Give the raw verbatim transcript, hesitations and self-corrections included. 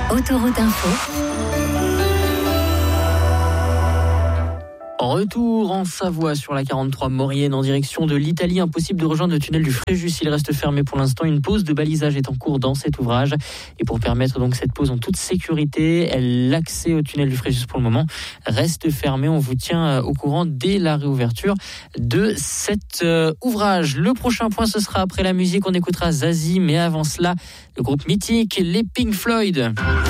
Autoroute Info. Retour en Savoie sur la quarante-trois Maurienne en direction de l'Italie. Impossible de rejoindre le tunnel du Fréjus. Il reste fermé pour l'instant. Une pause de balisage est en cours dans cet ouvrage. Et pour permettre donc cette pause en toute sécurité, l'accès au tunnel du Fréjus pour le moment reste fermé. On vous tient au courant dès la réouverture de cet euh, ouvrage. Le prochain point, ce sera après la musique. On écoutera Zazie. Mais avant cela, le groupe mythique, les Pink Floyd.